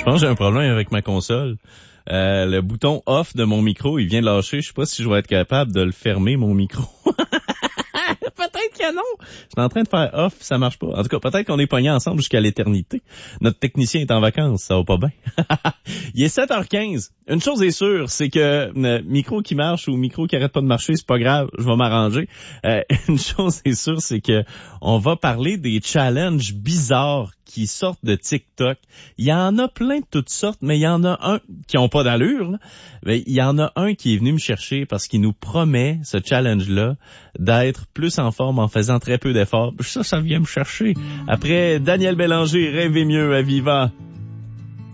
pense que j'ai un problème avec ma console. Le bouton off de mon micro, il vient de lâcher. Je sais pas si je vais être capable de le fermer, mon micro. Peut-être que non. Je suis en train de faire off, ça marche pas. En tout cas, peut-être qu'on est pognés ensemble jusqu'à l'éternité. Notre technicien est en vacances, ça va pas bien. Il est 7h15. Une chose est sûre, c'est que micro qui marche ou micro qui arrête pas de marcher, c'est pas grave, je vais m'arranger. Une chose est sûre, c'est que on va parler des challenges bizarres qui sortent de TikTok. Il y en a plein de toutes sortes, mais il y en a un qui ont pas d'allure, là. Mais il y en a un qui est venu me chercher parce qu'il nous promet, ce challenge-là, d'être plus en forme en faisant très peu d'efforts. Ça vient me chercher. Après Daniel Bélanger, Rêvez mieux à Viva.